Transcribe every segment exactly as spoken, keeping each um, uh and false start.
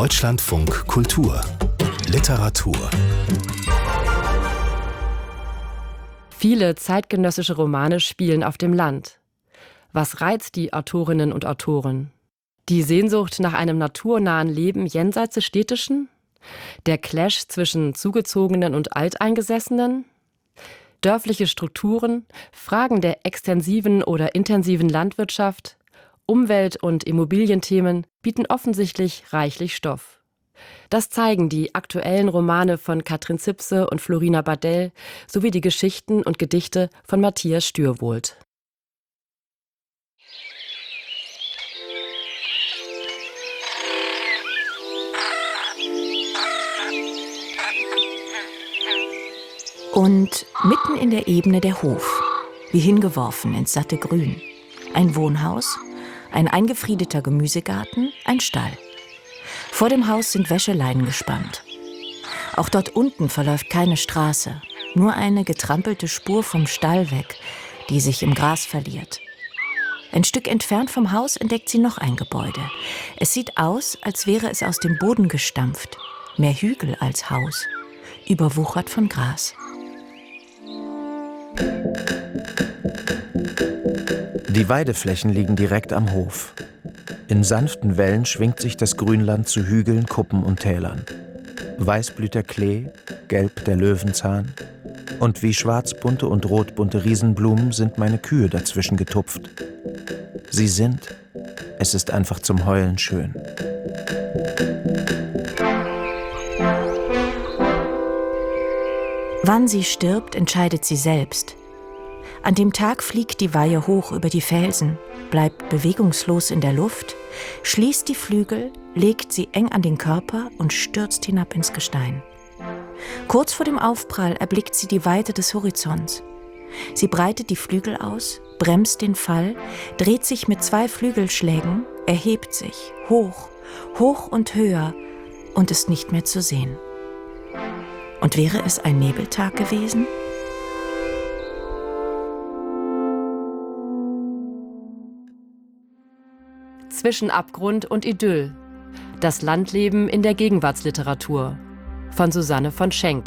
Deutschlandfunk Kultur Literatur. Viele zeitgenössische Romane spielen auf dem Land. Was reizt die Autorinnen und Autoren? Die Sehnsucht nach einem naturnahen Leben jenseits des Städtischen? Der Clash zwischen Zugezogenen und Alteingesessenen? Dörfliche Strukturen, Fragen der extensiven oder intensiven Landwirtschaft, Umwelt- und Immobilienthemen bieten offensichtlich reichlich Stoff. Das zeigen die aktuellen Romane von Katrin Zipse und Florina Bardell sowie die Geschichten und Gedichte von Matthias Stürwold. Und mitten in der Ebene der Hof, wie hingeworfen ins satte Grün. Ein Wohnhaus, ein eingefriedeter Gemüsegarten, ein Stall. Vor dem Haus sind Wäscheleinen gespannt. Auch dort unten verläuft keine Straße, nur eine getrampelte Spur vom Stall weg, die sich im Gras verliert. Ein Stück entfernt vom Haus entdeckt sie noch ein Gebäude. Es sieht aus, als wäre es aus dem Boden gestampft. Mehr Hügel als Haus, überwuchert von Gras. Die Weideflächen liegen direkt am Hof. In sanften Wellen schwingt sich das Grünland zu Hügeln, Kuppen und Tälern. Weiß blüht der Klee, gelb der Löwenzahn. Und wie schwarzbunte und rotbunte Riesenblumen sind meine Kühe dazwischen getupft. Sie sind, es ist einfach zum Heulen schön. Wann sie stirbt, entscheidet sie selbst. An dem Tag fliegt die Weihe hoch über die Felsen, bleibt bewegungslos in der Luft, schließt die Flügel, legt sie eng an den Körper und stürzt hinab ins Gestein. Kurz vor dem Aufprall erblickt sie die Weite des Horizonts. Sie breitet die Flügel aus, bremst den Fall, dreht sich mit zwei Flügelschlägen, erhebt sich, hoch, hoch und höher und ist nicht mehr zu sehen. Und wäre es ein Nebeltag gewesen? Zwischen Abgrund und Idyll. Das Landleben in der Gegenwartsliteratur. Von Susanne von Schenk.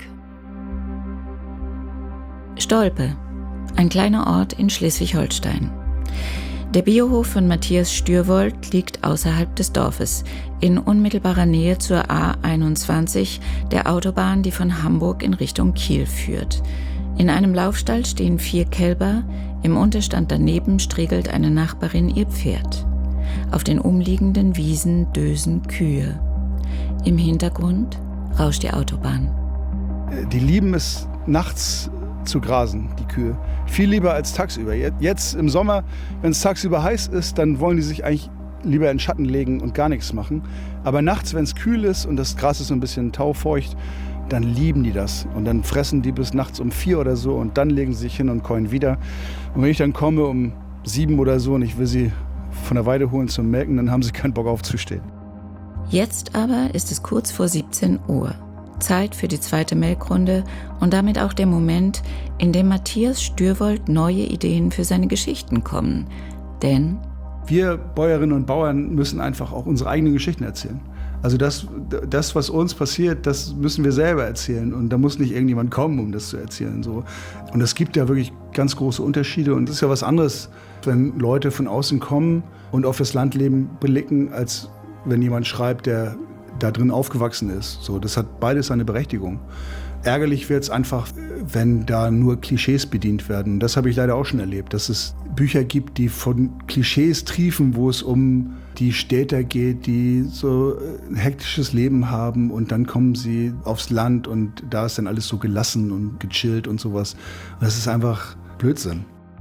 Stolpe, ein kleiner Ort in Schleswig-Holstein. Der Biohof von Matthias Stürwold liegt außerhalb des Dorfes, in unmittelbarer Nähe zur A einundzwanzig, der Autobahn, die von Hamburg in Richtung Kiel führt. In einem Laufstall stehen vier Kälber, im Unterstand daneben striegelt eine Nachbarin ihr Pferd. Auf den umliegenden Wiesen dösen Kühe. Im Hintergrund rauscht die Autobahn. Die lieben es, nachts zu grasen, die Kühe. Viel lieber als tagsüber. Jetzt im Sommer, wenn es tagsüber heiß ist, dann wollen die sich eigentlich lieber in den Schatten legen und gar nichts machen. Aber nachts, wenn es kühl ist und das Gras ist so ein bisschen taufeucht, dann lieben die das. Und dann fressen die bis nachts um vier oder so und dann legen sie sich hin und käuen wieder. Und wenn ich dann komme um sieben oder so und ich will sie von der Weide holen zum Melken, dann haben sie keinen Bock aufzustehen. Jetzt aber ist es kurz vor siebzehn Uhr. Zeit für die zweite Melkrunde und damit auch der Moment, in dem Matthias Stürwold neue Ideen für seine Geschichten kommen. Denn wir Bäuerinnen und Bauern müssen einfach auch unsere eigenen Geschichten erzählen. Also das, das, was uns passiert, das müssen wir selber erzählen. Und da muss nicht irgendjemand kommen, um das zu erzählen. So. Und es gibt ja wirklich ganz große Unterschiede. Und es ist ja was anderes, wenn Leute von außen kommen und auf das Landleben blicken, als wenn jemand schreibt, der da drin aufgewachsen ist. So, das hat beides seine Berechtigung. Ärgerlich wird es einfach, wenn da nur Klischees bedient werden. Das habe ich leider auch schon erlebt, dass es Bücher gibt, die von Klischees triefen, wo es um die Städter geht, die so ein hektisches Leben haben und dann kommen sie aufs Land und da ist dann alles so gelassen und gechillt und sowas. Und das ist einfach Blödsinn.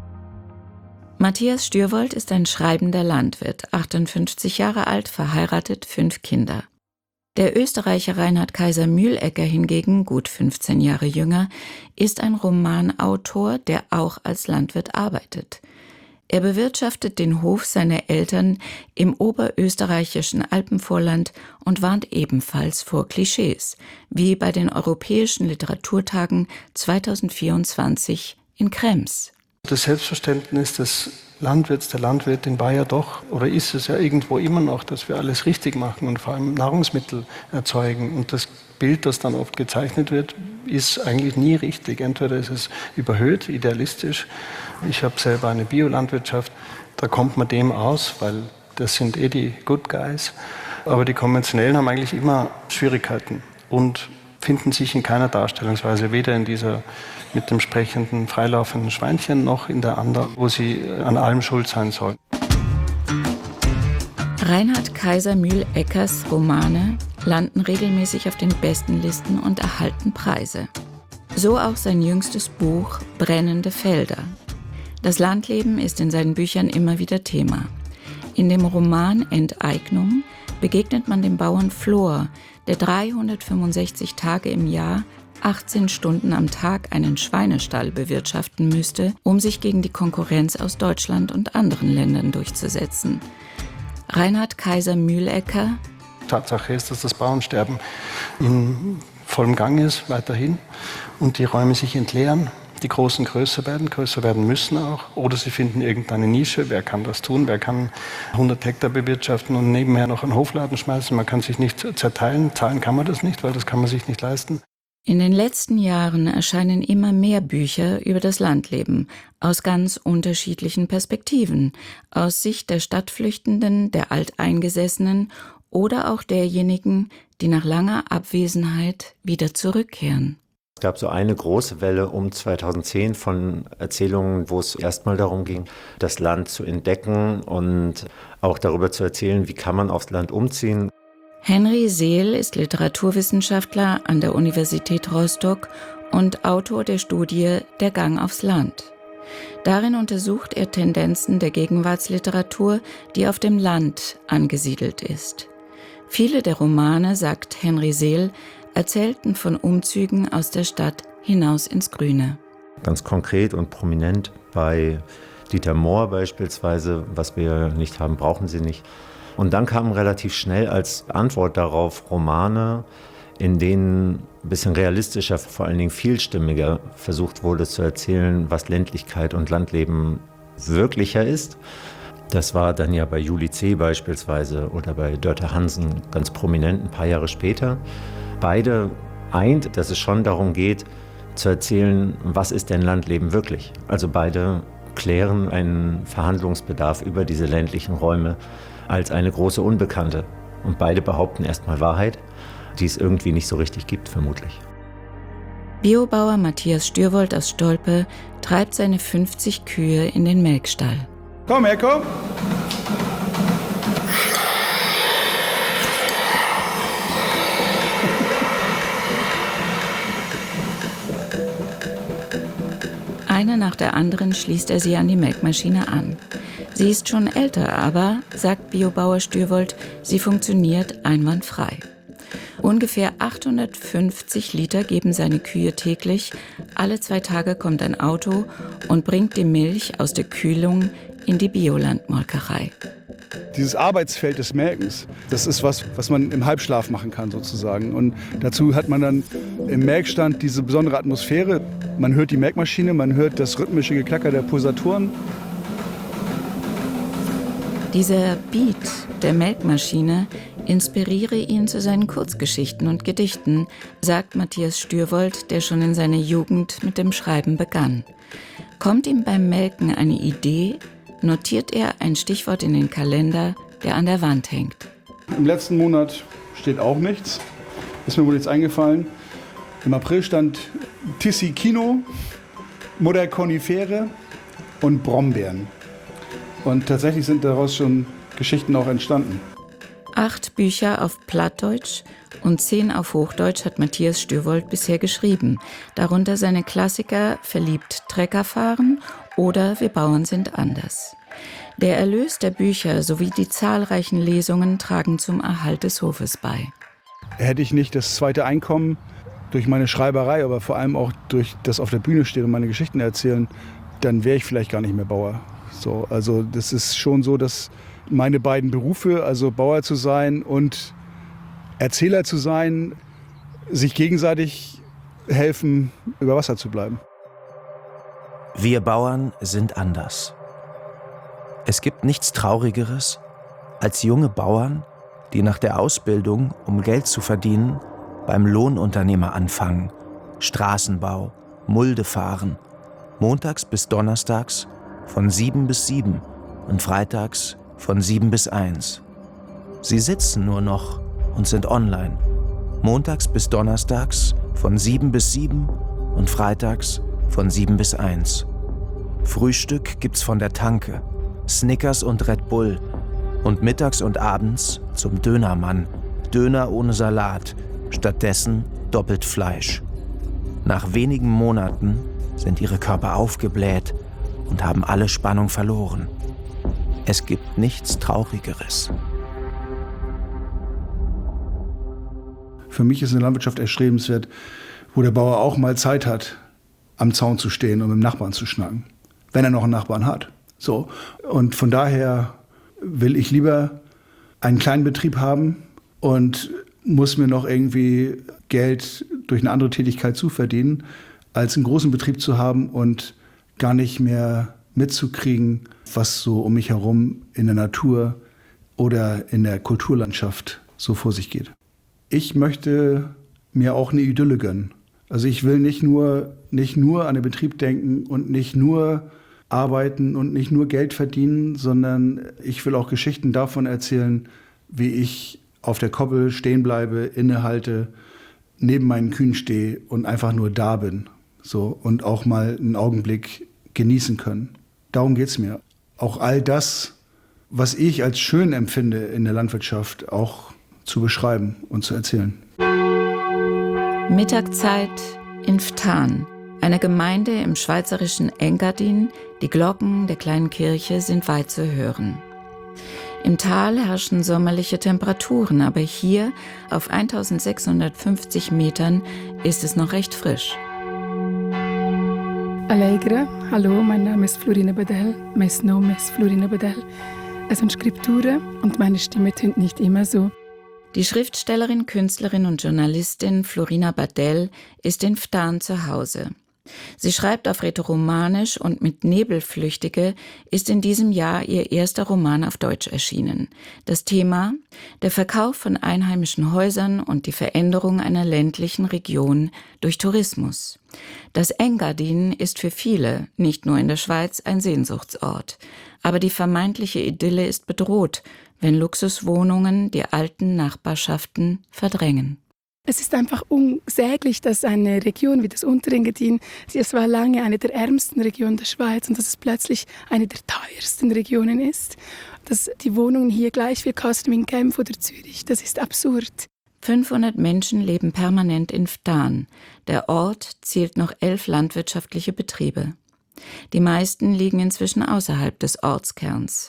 Matthias Stürwold ist ein schreibender Landwirt, achtundfünfzig Jahre alt, verheiratet, fünf Kinder. Der Österreicher Reinhard Kaiser Mühlecker hingegen, gut fünfzehn Jahre jünger, ist ein Romanautor, der auch als Landwirt arbeitet. Er bewirtschaftet den Hof seiner Eltern im oberösterreichischen Alpenvorland und warnt ebenfalls vor Klischees, wie bei den Europäischen Literaturtagen zweitausendvierundzwanzig in Krems. Das Selbstverständnis des Landwirts, der Landwirtin war ja doch, oder ist es ja irgendwo immer noch, dass wir alles richtig machen und vor allem Nahrungsmittel erzeugen. Und das Bild, das dann oft gezeichnet wird, ist eigentlich nie richtig. Entweder ist es überhöht, idealistisch. Ich habe selber eine Biolandwirtschaft, da kommt man dem aus, weil das sind eh die Good Guys. Aber die Konventionellen haben eigentlich immer Schwierigkeiten und finden sich in keiner Darstellungsweise, weder in dieser mit dem sprechenden, freilaufenden Schweinchen noch in der anderen, wo sie an allem schuld sein sollen. Reinhard Kaiser Mühleckers Romane landen regelmäßig auf den besten Listen und erhalten Preise. So auch sein jüngstes Buch Brennende Felder. Das Landleben ist in seinen Büchern immer wieder Thema. In dem Roman Enteignung begegnet man dem Bauern Flor, der dreihundertfünfundsechzig Tage im Jahr, achtzehn Stunden am Tag einen Schweinestall bewirtschaften müsste, um sich gegen die Konkurrenz aus Deutschland und anderen Ländern durchzusetzen. Reinhard Kaiser Mühlecker: Tatsache ist, dass das Bauernsterben in vollem Gang ist, weiterhin, und die Räume sich entleeren, die Großen größer werden, größer werden müssen auch, oder sie finden irgendeine Nische, wer kann das tun, wer kann hundert Hektar bewirtschaften und nebenher noch einen Hofladen schmeißen, man kann sich nicht zerteilen, zahlen kann man das nicht, weil das kann man sich nicht leisten. In den letzten Jahren erscheinen immer mehr Bücher über das Landleben aus ganz unterschiedlichen Perspektiven, aus Sicht der Stadtflüchtenden, der Alteingesessenen oder auch derjenigen, die nach langer Abwesenheit wieder zurückkehren. Es gab so eine große Welle um zweitausendzehn von Erzählungen, wo es erstmal darum ging, das Land zu entdecken und auch darüber zu erzählen, wie kann man aufs Land umziehen. Henry Seel ist Literaturwissenschaftler an der Universität Rostock und Autor der Studie Der Gang aufs Land. Darin untersucht er Tendenzen der Gegenwartsliteratur, die auf dem Land angesiedelt ist. Viele der Romane, sagt Henry Seel, erzählten von Umzügen aus der Stadt hinaus ins Grüne. Ganz konkret und prominent bei Dieter Mohr beispielsweise: Was wir nicht haben, brauchen Sie nicht. Und dann kamen relativ schnell als Antwort darauf Romane, in denen ein bisschen realistischer, vor allen Dingen vielstimmiger versucht wurde zu erzählen, was Ländlichkeit und Landleben wirklicher ist. Das war dann ja bei Julie C. beispielsweise oder bei Dörte Hansen ganz prominent ein paar Jahre später. Beide eint, dass es schon darum geht, zu erzählen, was ist denn Landleben wirklich. Also beide klären einen Verhandlungsbedarf über diese ländlichen Räume als eine große Unbekannte. Und beide behaupten erstmal Wahrheit, die es irgendwie nicht so richtig gibt, vermutlich. Biobauer Matthias Stürwold aus Stolpe treibt seine fünfzig Kühe in den Melkstall. Komm her, komm! Eine nach der anderen schließt er sie an die Melkmaschine an. Sie ist schon älter, aber, sagt Biobauer Stürwold, sie funktioniert einwandfrei. Ungefähr achthundertfünfzig Liter geben seine Kühe täglich. Alle zwei Tage kommt ein Auto und bringt die Milch aus der Kühlung in die Biolandmolkerei. Dieses Arbeitsfeld des Melkens, das ist was, was man im Halbschlaf machen kann sozusagen. Und dazu hat man dann im Melkstand diese besondere Atmosphäre. Man hört die Melkmaschine, man hört das rhythmische Geklacker der Pulsatoren. Dieser Beat der Melkmaschine inspiriere ihn zu seinen Kurzgeschichten und Gedichten, sagt Matthias Stürwold, der schon in seiner Jugend mit dem Schreiben begann. Kommt ihm beim Melken eine Idee, notiert er ein Stichwort in den Kalender, der an der Wand hängt. Im letzten Monat steht auch nichts. Ist mir wohl jetzt eingefallen. Im April stand Tissi Kino, Mutter Konifere und Brombeeren. Und tatsächlich sind daraus schon Geschichten auch entstanden. Acht Bücher auf Plattdeutsch und zehn auf Hochdeutsch hat Matthias Stürwold bisher geschrieben. Darunter seine Klassiker Verliebt Trecker fahren oder Wir Bauern sind anders. Der Erlös der Bücher sowie die zahlreichen Lesungen tragen zum Erhalt des Hofes bei. Hätte ich nicht das zweite Einkommen durch meine Schreiberei, aber vor allem auch durch das auf der Bühne stehen und meine Geschichten erzählen, dann wäre ich vielleicht gar nicht mehr Bauer. So, also das ist schon so, dass meine beiden Berufe, also Bauer zu sein und Erzähler zu sein, sich gegenseitig helfen, über Wasser zu bleiben. Wir Bauern sind anders. Es gibt nichts Traurigeres, als junge Bauern, die nach der Ausbildung, um Geld zu verdienen, beim Lohnunternehmer anfangen, Straßenbau, Mulde fahren, montags bis donnerstags von sieben bis sieben und freitags von sieben bis eins. Sie sitzen nur noch und sind online, montags bis donnerstags von sieben bis sieben und freitags von sieben bis eins. Frühstück gibt's von der Tanke, Snickers und Red Bull und mittags und abends zum Dönermann, Döner ohne Salat, stattdessen doppelt Fleisch. Nach wenigen Monaten sind ihre Körper aufgebläht und haben alle Spannung verloren. Es gibt nichts Traurigeres. Für mich ist eine Landwirtschaft erstrebenswert, wo der Bauer auch mal Zeit hat, am Zaun zu stehen und mit dem Nachbarn zu schnacken, wenn er noch einen Nachbarn hat. So. Und von daher will ich lieber einen kleinen Betrieb haben und muss mir noch irgendwie Geld durch eine andere Tätigkeit zuverdienen, als einen großen Betrieb zu haben und gar nicht mehr mitzukriegen, was so um mich herum in der Natur oder in der Kulturlandschaft so vor sich geht. Ich möchte mir auch eine Idylle gönnen. Also ich will nicht nur, nicht nur an den Betrieb denken und nicht nur arbeiten und nicht nur Geld verdienen, sondern ich will auch Geschichten davon erzählen, wie ich auf der Koppel stehen bleibe, innehalte, neben meinen Kühen stehe und einfach nur da bin. So, und auch mal einen Augenblick genießen können. Darum geht's mir. Auch all das, was ich als schön empfinde in der Landwirtschaft, auch zu beschreiben und zu erzählen. Mittagszeit in Ftan, einer Gemeinde im schweizerischen Engadin. Die Glocken der kleinen Kirche sind weit zu hören. Im Tal herrschen sommerliche Temperaturen, aber hier auf eintausendsechshundertfünfzig Metern ist es noch recht frisch. Allegra, hallo, mein Name ist Florina Badel, mein Name ist Florina Badel. Es sind Skripturen und meine Stimme tönt nicht immer so. Die Schriftstellerin, Künstlerin und Journalistin Florina Badel ist in Ftan zu Hause. Sie schreibt auf Rätoromanisch und mit Nebelflüchtige ist in diesem Jahr ihr erster Roman auf Deutsch erschienen. Das Thema: der Verkauf von einheimischen Häusern und die Veränderung einer ländlichen Region durch Tourismus. Das Engadin ist für viele, nicht nur in der Schweiz, ein Sehnsuchtsort. Aber die vermeintliche Idylle ist bedroht, wenn Luxuswohnungen die alten Nachbarschaften verdrängen. Es ist einfach unsäglich, dass eine Region wie das Unterengadin, es war lange eine der ärmsten Regionen der Schweiz und dass es plötzlich eine der teuersten Regionen ist. Dass die Wohnungen hier gleich viel kosten wie in Genf oder Zürich, das ist absurd. fünfhundert Menschen leben permanent in Ftan. Der Ort zählt noch elf landwirtschaftliche Betriebe. Die meisten liegen inzwischen außerhalb des Ortskerns.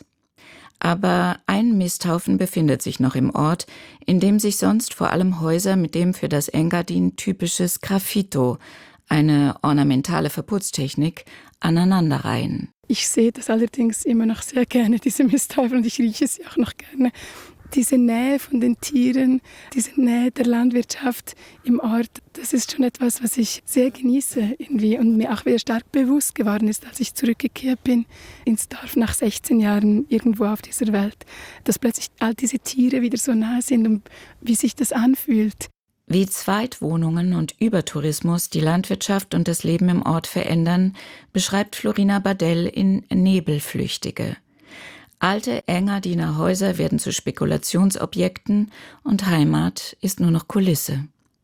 Aber ein Misthaufen befindet sich noch im Ort, in dem sich sonst vor allem Häuser mit dem für das Engadin typisches Graffito, eine ornamentale Verputztechnik, aneinanderreihen. Ich sehe das allerdings immer noch sehr gerne, diese Misthaufen, und ich rieche sie auch noch gerne. Diese Nähe von den Tieren, diese Nähe der Landwirtschaft im Ort, das ist schon etwas, was ich sehr genieße irgendwie und mir auch wieder stark bewusst geworden ist, als ich zurückgekehrt bin ins Dorf nach sechzehn Jahren irgendwo auf dieser Welt, dass plötzlich all diese Tiere wieder so nah sind und wie sich das anfühlt. Wie Zweitwohnungen und Übertourismus die Landwirtschaft und das Leben im Ort verändern, beschreibt Florina Badel in Nebelflüchtige. Alte Engadiner Häuser werden zu Spekulationsobjekten und Heimat ist nur noch Kulisse.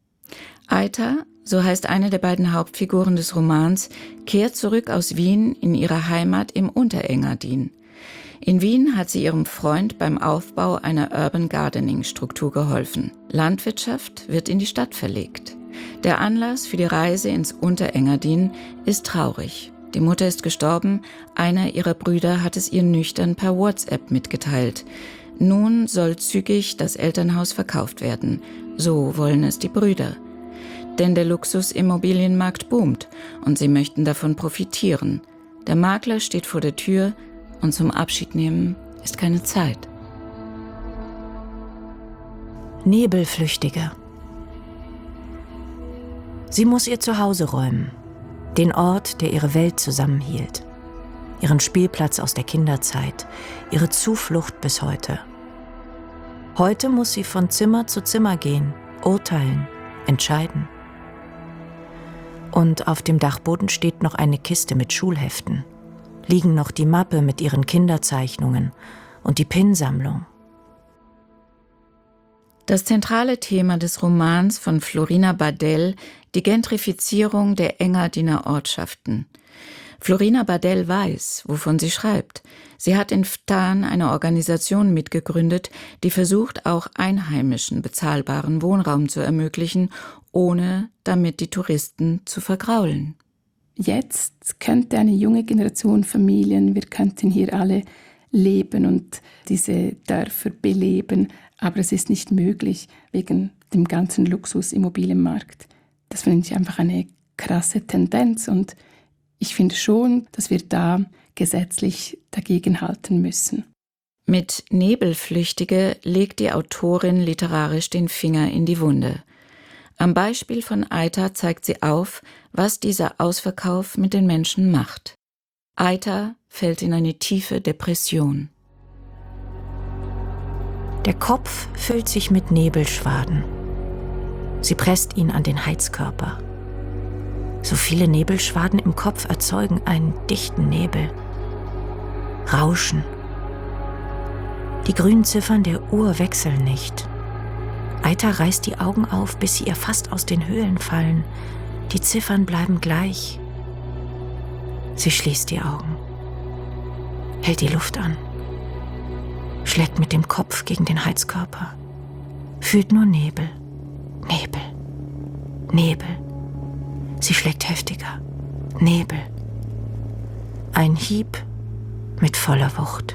Aita, so heißt eine der beiden Hauptfiguren des Romans, kehrt zurück aus Wien in ihre Heimat im Unterengadin. In Wien hat sie ihrem Freund beim Aufbau einer Urban Gardening-Struktur geholfen. Landwirtschaft wird in die Stadt verlegt. Der Anlass für die Reise ins Unterengadin ist traurig. Die Mutter ist gestorben, einer ihrer Brüder hat es ihr nüchtern per WhatsApp mitgeteilt. Nun soll zügig das Elternhaus verkauft werden. So wollen es die Brüder. Denn der Luxusimmobilienmarkt boomt und sie möchten davon profitieren. Der Makler steht vor der Tür und zum Abschiednehmen ist keine Zeit. Nebelflüchtige. Sie muss ihr Zuhause räumen. Den Ort, der ihre Welt zusammenhielt. Ihren Spielplatz aus der Kinderzeit, ihre Zuflucht bis heute. Heute muss sie von Zimmer zu Zimmer gehen, urteilen, entscheiden. Und auf dem Dachboden steht noch eine Kiste mit Schulheften. Liegen noch die Mappe mit ihren Kinderzeichnungen und die Pinnsammlung. Das zentrale Thema des Romans von Florina Bardell, die Gentrifizierung der Engadiner Ortschaften. Florina Bardell weiß, wovon sie schreibt. Sie hat in Ftan eine Organisation mitgegründet, die versucht, auch Einheimischen bezahlbaren Wohnraum zu ermöglichen, ohne damit die Touristen zu vergraulen. Jetzt könnte eine junge Generation Familien, wir könnten hier alle leben und diese Dörfer beleben, aber es ist nicht möglich wegen dem ganzen Luxusimmobilienmarkt. Das finde ich einfach eine krasse Tendenz und ich finde schon, dass wir da gesetzlich dagegenhalten müssen. Mit Nebelflüchtige legt die Autorin literarisch den Finger in die Wunde. Am Beispiel von Aita zeigt sie auf, was dieser Ausverkauf mit den Menschen macht. Aita fällt in eine tiefe Depression. Der Kopf füllt sich mit Nebelschwaden. Sie presst ihn an den Heizkörper. So viele Nebelschwaden im Kopf erzeugen einen dichten Nebel. Rauschen. Die grünen Ziffern der Uhr wechseln nicht. Aita reißt die Augen auf, bis sie ihr fast aus den Höhlen fallen. Die Ziffern bleiben gleich. Sie schließt die Augen, hält die Luft an, schlägt mit dem Kopf gegen den Heizkörper, fühlt nur Nebel, Nebel, Nebel. Sie schlägt heftiger, Nebel. Ein Hieb mit voller Wucht.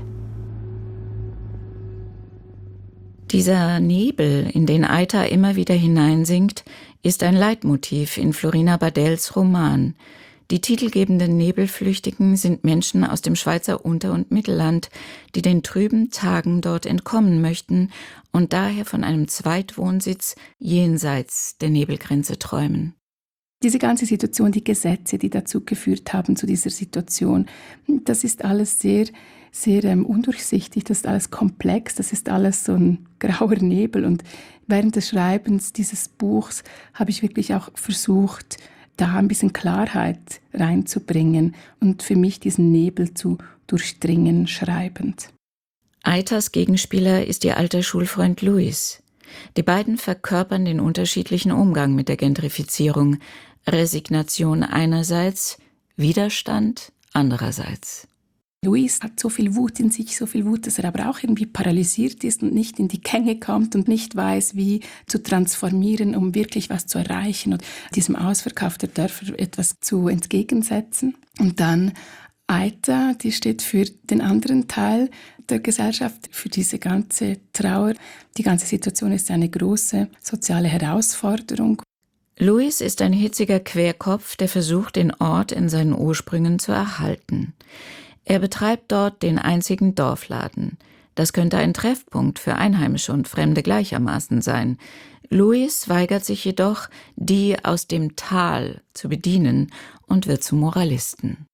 Dieser Nebel, in den Aita immer wieder hineinsinkt, ist ein Leitmotiv in Florina Bardells Roman. Die titelgebenden Nebelflüchtigen sind Menschen aus dem Schweizer Unter- und Mittelland, die den trüben Tagen dort entkommen möchten und daher von einem Zweitwohnsitz jenseits der Nebelgrenze träumen. Diese ganze Situation, die Gesetze, die dazu geführt haben, zu dieser Situation, das ist alles sehr, sehr ähm, undurchsichtig, das ist alles komplex, das ist alles so ein grauer Nebel. Und während des Schreibens dieses Buchs habe ich wirklich auch versucht, da ein bisschen Klarheit reinzubringen und für mich diesen Nebel zu durchdringen, schreibend. Aitas Gegenspieler ist ihr alter Schulfreund Luis. Die beiden verkörpern den unterschiedlichen Umgang mit der Gentrifizierung. Resignation einerseits, Widerstand andererseits. Luis hat so viel Wut in sich, so viel Wut, dass er aber auch irgendwie paralysiert ist und nicht in die Gänge kommt und nicht weiß, wie zu transformieren, um wirklich was zu erreichen und diesem Ausverkauf der Dörfer etwas zu entgegensetzen. Und dann Aita, die steht für den anderen Teil der Gesellschaft, für diese ganze Trauer. Die ganze Situation ist eine große soziale Herausforderung. Luis ist ein hitziger Querkopf, der versucht, den Ort in seinen Ursprüngen zu erhalten. Er betreibt dort den einzigen Dorfladen. Das könnte ein Treffpunkt für Einheimische und Fremde gleichermaßen sein. Luis weigert sich jedoch, die aus dem Tal zu bedienen und wird zum Moralisten.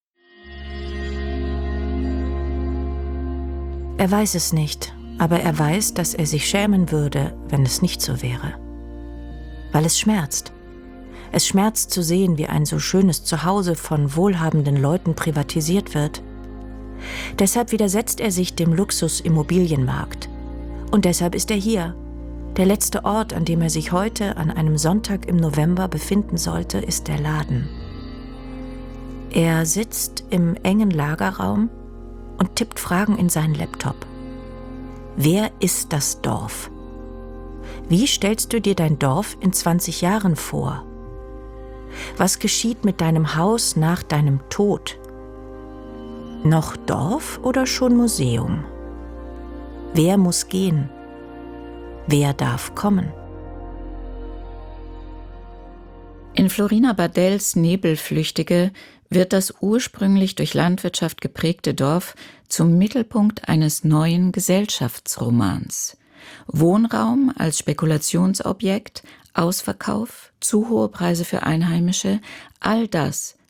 Er weiß es nicht, aber er weiß, dass er sich schämen würde, wenn es nicht so wäre. Weil es schmerzt. Es schmerzt zu sehen, wie ein so schönes Zuhause von wohlhabenden Leuten privatisiert wird. Deshalb widersetzt er sich dem Luxusimmobilienmarkt. Und deshalb ist er hier. Der letzte Ort, an dem er sich heute an einem Sonntag im November befinden sollte, ist der Laden. Er sitzt im engen Lagerraum und tippt Fragen in seinen Laptop. Wer ist das Dorf? Wie stellst du dir dein Dorf in zwanzig Jahren vor? Was geschieht mit deinem Haus nach deinem Tod? Noch Dorf oder schon Museum? Wer muss gehen? Wer darf kommen? In Florina Bardells Nebelflüchtige wird das ursprünglich durch Landwirtschaft geprägte Dorf zum Mittelpunkt eines neuen Gesellschaftsromans. Wohnraum als Spekulationsobjekt, Ausverkauf, zu hohe Preise für Einheimische, all das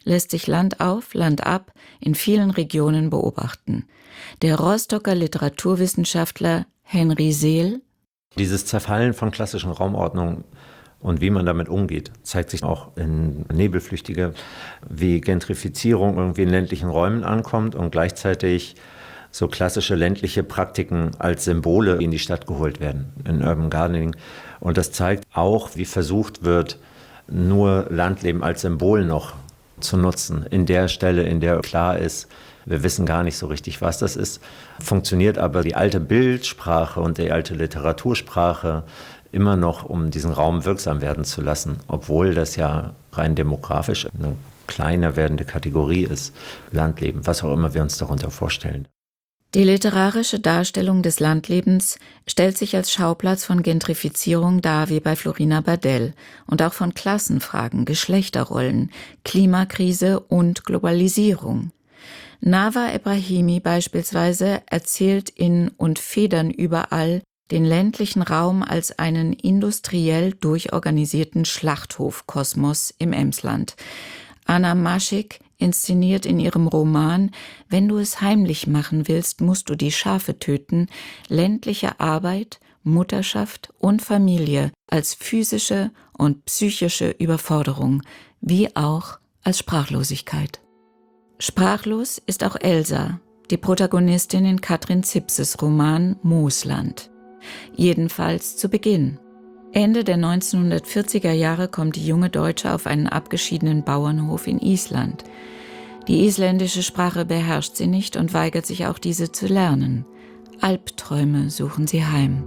lässt sich Land auf, Land ab in vielen Regionen beobachten. Der Rostocker Literaturwissenschaftler Henry Seel: Dieses Zerfallen von klassischen Raumordnungen und wie man damit umgeht, zeigt sich auch in Nebelflüchtige, wie Gentrifizierung irgendwie in ländlichen Räumen ankommt und gleichzeitig so klassische ländliche Praktiken als Symbole in die Stadt geholt werden, in Urban Gardening. Und das zeigt auch, wie versucht wird, nur Landleben als Symbol noch zu nutzen. In der Stelle, in der klar ist, wir wissen gar nicht so richtig, was das ist, funktioniert aber die alte Bildsprache und die alte Literatursprache immer noch, um diesen Raum wirksam werden zu lassen, obwohl das ja rein demografisch eine kleiner werdende Kategorie ist, Landleben, was auch immer wir uns darunter vorstellen. Die literarische Darstellung des Landlebens stellt sich als Schauplatz von Gentrifizierung dar, wie bei Florina Bardell, und auch von Klassenfragen, Geschlechterrollen, Klimakrise und Globalisierung. Nawa Ebrahimi beispielsweise erzählt in »Und Federn überall« den ländlichen Raum als einen industriell durchorganisierten Schlachthofkosmos im Emsland. Anna Maschik inszeniert in ihrem Roman »Wenn du es heimlich machen willst, musst du die Schafe töten« ländliche Arbeit, Mutterschaft und Familie als physische und psychische Überforderung, wie auch als Sprachlosigkeit. Sprachlos ist auch Elsa, die Protagonistin in Katrin Zipses Roman Moosland. Jedenfalls zu Beginn. Ende der neunzehnhundertvierziger Jahre kommt die junge Deutsche auf einen abgeschiedenen Bauernhof in Island. Die isländische Sprache beherrscht sie nicht und weigert sich auch, diese zu lernen. Albträume suchen sie heim.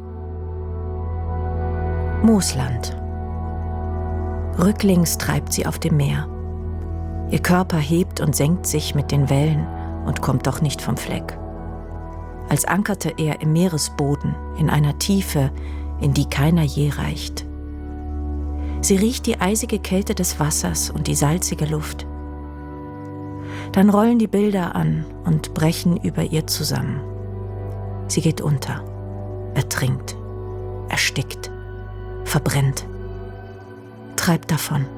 Moosland. Rücklings treibt sie auf dem Meer. Ihr Körper hebt und senkt sich mit den Wellen und kommt doch nicht vom Fleck. Als ankerte er im Meeresboden in einer Tiefe, in die keiner je reicht. Sie riecht die eisige Kälte des Wassers und die salzige Luft. Dann rollen die Bilder an und brechen über ihr zusammen. Sie geht unter, ertrinkt, erstickt, verbrennt, treibt davon.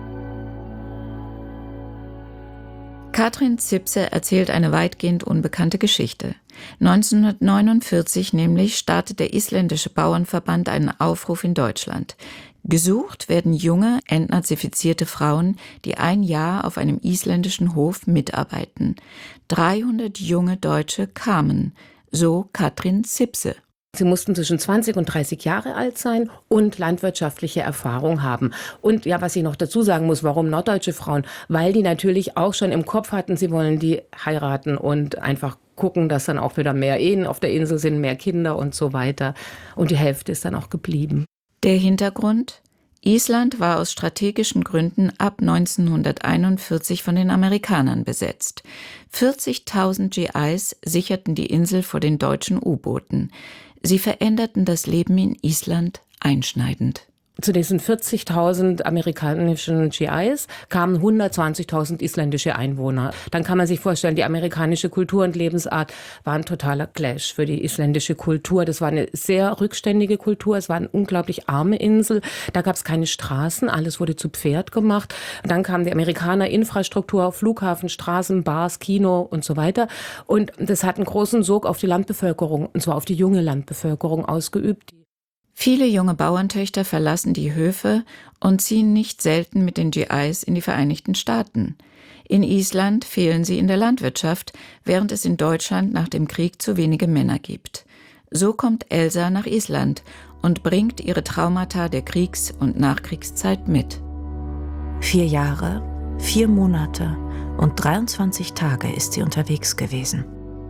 Katrin Zipse erzählt eine weitgehend unbekannte Geschichte. neunzehnhundertneunundvierzig nämlich startet der isländische Bauernverband einen Aufruf in Deutschland. Gesucht werden junge, entnazifizierte Frauen, die ein Jahr auf einem isländischen Hof mitarbeiten. dreihundert junge Deutsche kamen, so Katrin Zipse. Sie mussten zwischen zwanzig und dreißig Jahre alt sein und landwirtschaftliche Erfahrung haben. Und ja, was ich noch dazu sagen muss, warum norddeutsche Frauen? Weil die natürlich auch schon im Kopf hatten, sie wollen die heiraten und einfach gucken, dass dann auch wieder mehr Ehen auf der Insel sind, mehr Kinder und so weiter. Und die Hälfte ist dann auch geblieben. Der Hintergrund? Island war aus strategischen Gründen ab neunzehnhunderteinundvierzig von den Amerikanern besetzt. vierzigtausend G Is sicherten die Insel vor den deutschen U-Booten. Sie veränderten das Leben in Island einschneidend. Zu diesen vierzigtausend amerikanischen G Is kamen hundertzwanzigtausend isländische Einwohner. Dann kann man sich vorstellen, die amerikanische Kultur und Lebensart war ein totaler Clash für die isländische Kultur. Das war eine sehr rückständige Kultur. Es war eine unglaublich arme Insel. Da gab es keine Straßen. Alles wurde zu Pferd gemacht. Und dann kamen die Amerikaner, Infrastruktur, Flughafen, Straßen, Bars, Kino und so weiter. Und das hat einen großen Sog auf die Landbevölkerung, und zwar auf die junge Landbevölkerung ausgeübt. Viele junge Bauerntöchter verlassen die Höfe und ziehen nicht selten mit den G Is in die Vereinigten Staaten. In Island fehlen sie in der Landwirtschaft, während es in Deutschland nach dem Krieg zu wenige Männer gibt. So kommt Elsa nach Island und bringt ihre Traumata der Kriegs- und Nachkriegszeit mit. Vier Jahre, vier Monate und dreiundzwanzig Tage ist sie unterwegs gewesen.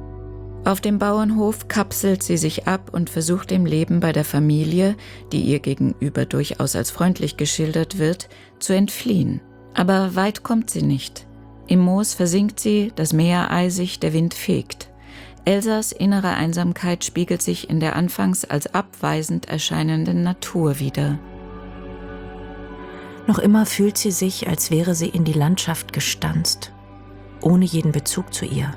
Auf dem Bauernhof kapselt sie sich ab und versucht dem Leben bei der Familie, die ihr gegenüber durchaus als freundlich geschildert wird, zu entfliehen. Aber weit kommt sie nicht. Im Moos versinkt sie, das Meer eisig, der Wind fegt. Elsas innere Einsamkeit spiegelt sich in der anfangs als abweisend erscheinenden Natur wider. Noch immer fühlt sie sich, als wäre sie in die Landschaft gestanzt, ohne jeden Bezug zu ihr.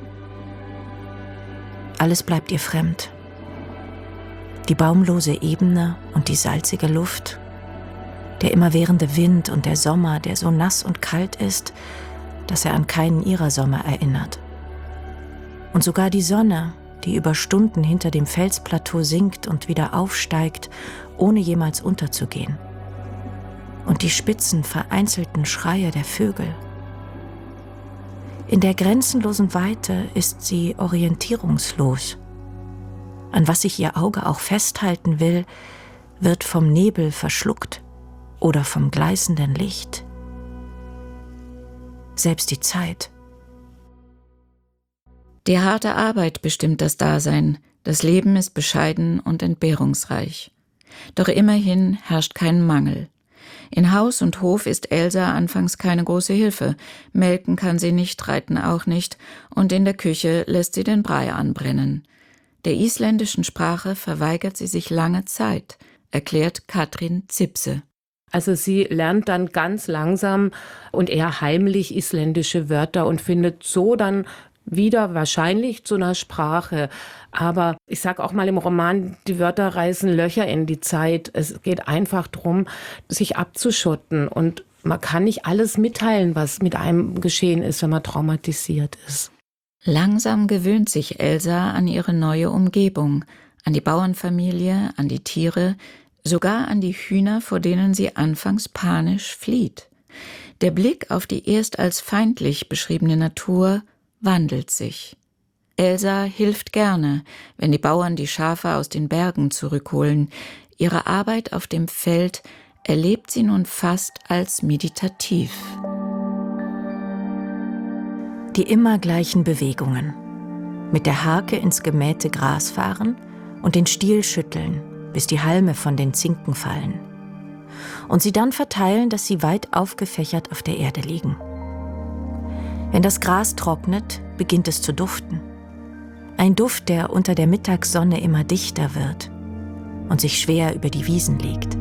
Alles bleibt ihr fremd. Die baumlose Ebene und die salzige Luft, der immerwährende Wind und der Sommer, der so nass und kalt ist, dass er an keinen ihrer Sommer erinnert. Und sogar die Sonne, die über Stunden hinter dem Felsplateau sinkt und wieder aufsteigt, ohne jemals unterzugehen. Und die spitzen, vereinzelten Schreie der Vögel. In der grenzenlosen Weite ist sie orientierungslos. An was sich ihr Auge auch festhalten will, wird vom Nebel verschluckt oder vom gleißenden Licht. Selbst die Zeit. Die harte Arbeit bestimmt das Dasein. Das Leben ist bescheiden und entbehrungsreich. Doch immerhin herrscht kein Mangel. In Haus und Hof ist Elsa anfangs keine große Hilfe. Melken kann sie nicht, reiten auch nicht, und in der Küche lässt sie den Brei anbrennen. Der isländischen Sprache verweigert sie sich lange Zeit, erklärt Katrin Zipse. Also sie lernt dann ganz langsam und eher heimlich isländische Wörter und findet so dann wieder wahrscheinlich zu einer Sprache. Aber ich sage auch mal im Roman, die Wörter reißen Löcher in die Zeit. Es geht einfach darum, sich abzuschotten. Und man kann nicht alles mitteilen, was mit einem geschehen ist, wenn man traumatisiert ist. Langsam gewöhnt sich Elsa an ihre neue Umgebung, an die Bauernfamilie, an die Tiere, sogar an die Hühner, vor denen sie anfangs panisch flieht. Der Blick auf die erst als feindlich beschriebene Natur wandelt sich. Elsa hilft gerne, wenn die Bauern die Schafe aus den Bergen zurückholen. Ihre Arbeit auf dem Feld erlebt sie nun fast als meditativ. Die immer gleichen Bewegungen. Mit der Harke ins gemähte Gras fahren und den Stiel schütteln, bis die Halme von den Zinken fallen. Und sie dann verteilen, dass sie weit aufgefächert auf der Erde liegen. Wenn das Gras trocknet, beginnt es zu duften. Ein Duft, der unter der Mittagssonne immer dichter wird und sich schwer über die Wiesen legt.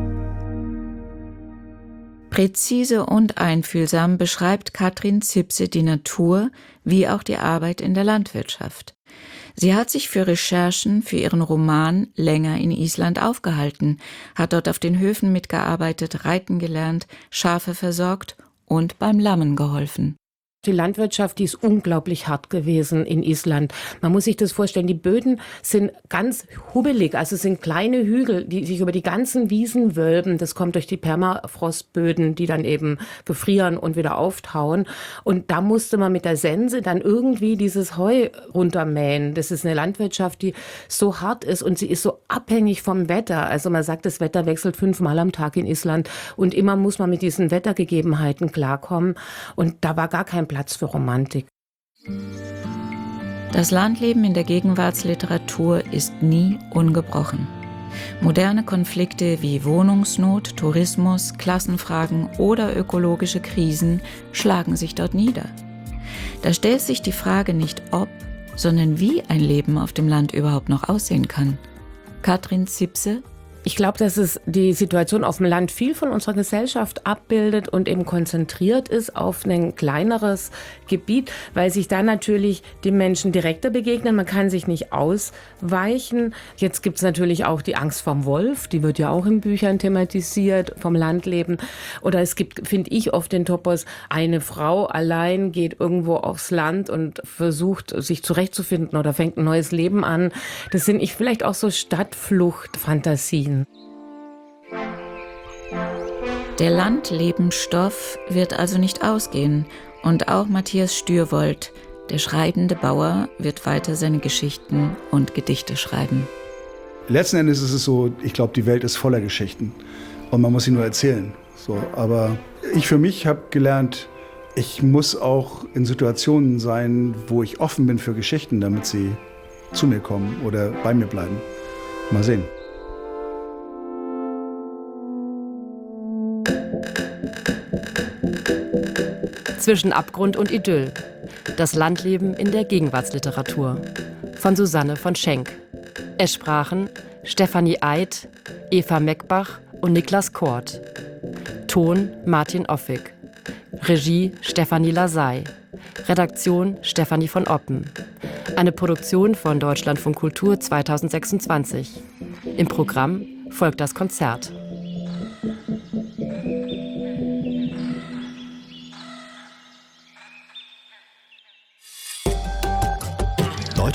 Präzise und einfühlsam beschreibt Katrin Zipse die Natur wie auch die Arbeit in der Landwirtschaft. Sie hat sich für Recherchen für ihren Roman länger in Island aufgehalten, hat dort auf den Höfen mitgearbeitet, reiten gelernt, Schafe versorgt und beim Lammen geholfen. Die Landwirtschaft, die ist unglaublich hart gewesen in Island. Man muss sich das vorstellen, die Böden sind ganz hubbelig, also es sind kleine Hügel, die sich über die ganzen Wiesen wölben. Das kommt durch die Permafrostböden, die dann eben gefrieren und wieder auftauen. Und da musste man mit der Sense dann irgendwie dieses Heu runtermähen. Das ist eine Landwirtschaft, die so hart ist und sie ist so abhängig vom Wetter. Also man sagt, das Wetter wechselt fünfmal am Tag in Island und immer muss man mit diesen Wettergegebenheiten klarkommen. Und da war gar kein Platz für Romantik. Das Landleben in der Gegenwartsliteratur ist nie ungebrochen. Moderne Konflikte wie Wohnungsnot, Tourismus, Klassenfragen oder ökologische Krisen schlagen sich dort nieder. Da stellt sich die Frage nicht ob, sondern wie ein Leben auf dem Land überhaupt noch aussehen kann. Katrin Zipse. Ich glaube, dass es die Situation auf dem Land viel von unserer Gesellschaft abbildet und eben konzentriert ist auf ein kleineres Gebiet, weil sich da natürlich die Menschen direkter begegnen. Man kann sich nicht ausweichen. Jetzt gibt es natürlich auch die Angst vorm Wolf, die wird ja auch in Büchern thematisiert, vom Landleben. Oder es gibt, finde ich, oft den Topos, eine Frau allein geht irgendwo aufs Land und versucht, sich zurechtzufinden oder fängt ein neues Leben an. Das sind ich vielleicht auch so Stadtflucht-Fantasien. Der Landlebensstoff wird also nicht ausgehen und auch Matthias Stürwold, der schreibende Bauer, wird weiter seine Geschichten und Gedichte schreiben. Letzten Endes ist es so, ich glaube, die Welt ist voller Geschichten und man muss sie nur erzählen. So, aber ich für mich habe gelernt, ich muss auch in Situationen sein, wo ich offen bin für Geschichten, damit sie zu mir kommen oder bei mir bleiben. Mal sehen. Zwischen Abgrund und Idyll. Das Landleben in der Gegenwartsliteratur. Von Susanne von Schenk. Es sprachen Stefanie Eid, Eva Meckbach und Niklas Kort. Ton Martin Offig. Regie Stefanie Lasey. Redaktion Stefanie von Oppen. Eine Produktion von Deutschlandfunk Kultur zweitausendsechsundzwanzig. Im Programm folgt das Konzert.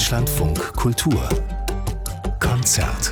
Deutschlandfunk Kultur Konzert.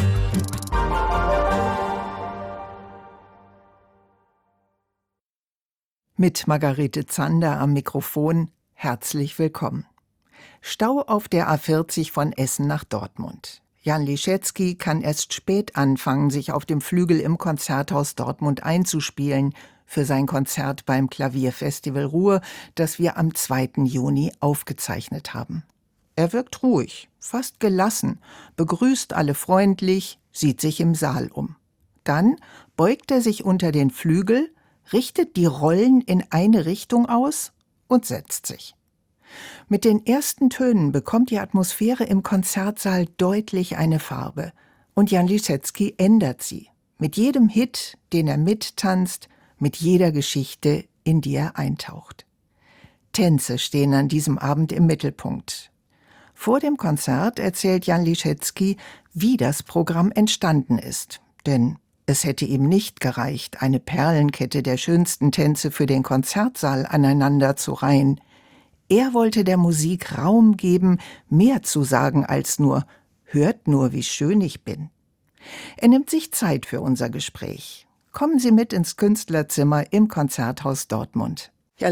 Mit Margarete Zander am Mikrofon, herzlich willkommen. Stau auf der A vierzig von Essen nach Dortmund. Jan Liszewski kann erst spät anfangen, sich auf dem Flügel im Konzerthaus Dortmund einzuspielen für sein Konzert beim Klavierfestival Ruhr, das wir am zweiten Juni aufgezeichnet haben. Er wirkt ruhig, fast gelassen, begrüßt alle freundlich, sieht sich im Saal um. Dann beugt er sich unter den Flügel, richtet die Rollen in eine Richtung aus und setzt sich. Mit den ersten Tönen bekommt die Atmosphäre im Konzertsaal deutlich eine Farbe. Und Jan Liszewski ändert sie. Mit jedem Hit, den er mittanzt, mit jeder Geschichte, in die er eintaucht. Tänze stehen an diesem Abend im Mittelpunkt. Vor dem Konzert erzählt Jan Liszewski, wie das Programm entstanden ist. Denn es hätte ihm nicht gereicht, eine Perlenkette der schönsten Tänze für den Konzertsaal aneinander zu reihen. Er wollte der Musik Raum geben, mehr zu sagen als nur »Hört nur, wie schön ich bin«. Er nimmt sich Zeit für unser Gespräch. Kommen Sie mit ins Künstlerzimmer im Konzerthaus Dortmund.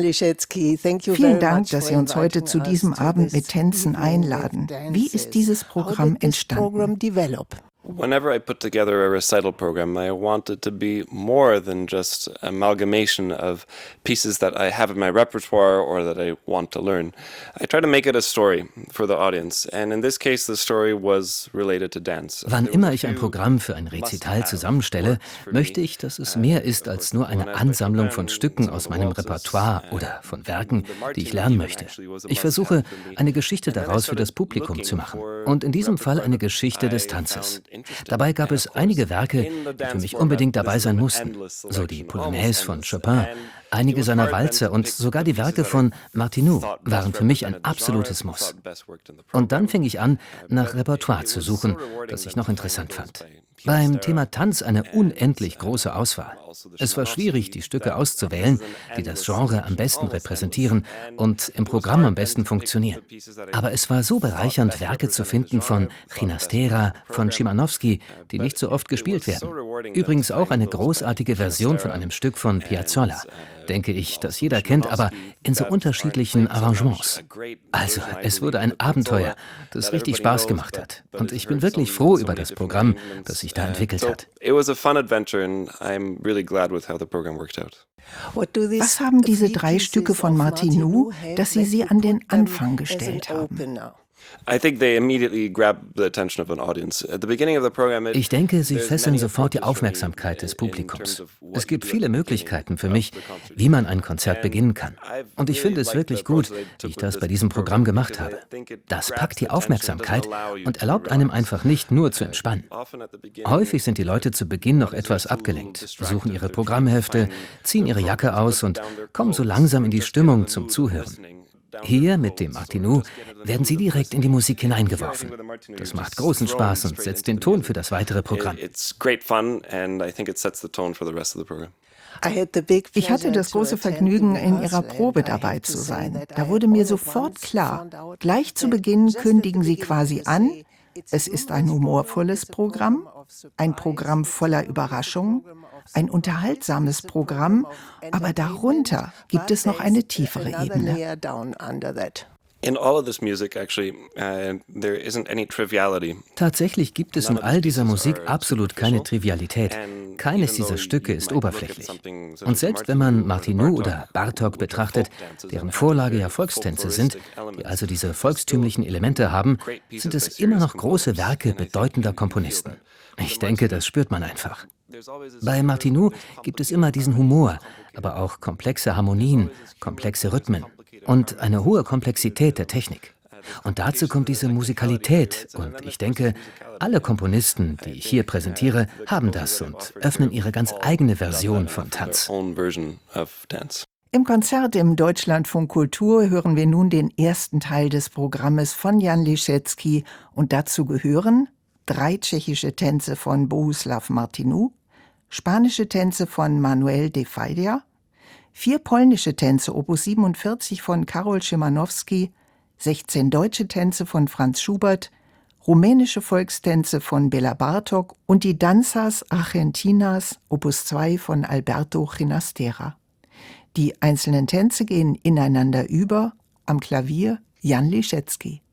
Vielen Dank, dass Sie uns heute zu diesem Abend mit Tänzen einladen. Wie ist dieses Programm entstanden? Whenever I put together a recital program, I want it to be more than just amalgamation of pieces that I have in my repertoire or that I want to learn. I try to make it a story for the audience, and in this case the story was related to dance. Wann immer ich ein Programm für ein Rezital zusammenstelle, möchte ich, dass es mehr ist als nur eine Ansammlung von Stücken aus meinem Repertoire oder von Werken, die ich lernen möchte. Ich versuche, eine Geschichte daraus für das Publikum zu machen und in diesem Fall eine Geschichte des Tanzes. Dabei gab es einige Werke, die für mich unbedingt dabei sein mussten, so die Polonaise von Chopin, einige seiner Walzer und sogar die Werke von Martineau waren für mich ein absolutes Muss. Und dann fing ich an, nach Repertoire zu suchen, das ich noch interessant fand. Beim Thema Tanz eine unendlich große Auswahl. Es war schwierig, die Stücke auszuwählen, die das Genre am besten repräsentieren und im Programm am besten funktionieren. Aber es war so bereichernd, Werke zu finden von Ginastera, von Szymanowski, die nicht so oft gespielt werden. Übrigens auch eine großartige Version von einem Stück von Piazzolla, denke ich, das jeder kennt, aber in so unterschiedlichen Arrangements. Also, es wurde ein Abenteuer, das richtig Spaß gemacht hat. Und ich bin wirklich froh über das Programm, das sich da entwickelt hat. Was haben diese drei Stücke von Martineau, dass Sie sie an den Anfang gestellt haben? Ich denke, sie fesseln sofort die Aufmerksamkeit des Publikums. Es gibt viele Möglichkeiten für mich, wie man ein Konzert beginnen kann. Und ich finde es wirklich gut, wie ich das bei diesem Programm gemacht habe. Das packt die Aufmerksamkeit und erlaubt einem einfach nicht nur zu entspannen. Häufig sind die Leute zu Beginn noch etwas abgelenkt, suchen ihre Programmhefte, ziehen ihre Jacke aus und kommen so langsam in die Stimmung zum Zuhören. Hier mit dem Martineau werden sie direkt in die Musik hineingeworfen. Das macht großen Spaß und setzt den Ton für das weitere Programm. Ich hatte das große Vergnügen, in Ihrer Probe dabei zu sein. Da wurde mir sofort klar, gleich zu Beginn kündigen Sie quasi an, es ist ein humorvolles Programm, ein Programm voller Überraschungen, ein unterhaltsames Programm, aber darunter gibt es noch eine tiefere Ebene. Tatsächlich gibt es in all dieser Musik absolut keine Trivialität. Keines dieser Stücke ist oberflächlich. Und selbst wenn man Martineau oder Bartók betrachtet, deren Vorlage ja Volkstänze sind, die also diese volkstümlichen Elemente haben, sind es immer noch große Werke bedeutender Komponisten. Ich denke, das spürt man einfach. Bei Martineau gibt es immer diesen Humor, aber auch komplexe Harmonien, komplexe Rhythmen und eine hohe Komplexität der Technik. Und dazu kommt diese Musikalität und ich denke, alle Komponisten, die ich hier präsentiere, haben das und öffnen ihre ganz eigene Version von Tanz. Im Konzert im Deutschlandfunk Kultur hören wir nun den ersten Teil des Programmes von Jan Liszewski und dazu gehören drei tschechische Tänze von Bohuslav Martineau, spanische Tänze von Manuel de Falla, vier polnische Tänze Opus siebenundvierzig von Karol Szymanowski, sechzehn deutsche Tänze von Franz Schubert, rumänische Volkstänze von Bela Bartok und die Danzas Argentinas Opus zwei von Alberto Ginastera. Die einzelnen Tänze gehen ineinander über, am Klavier Jan Liszewski.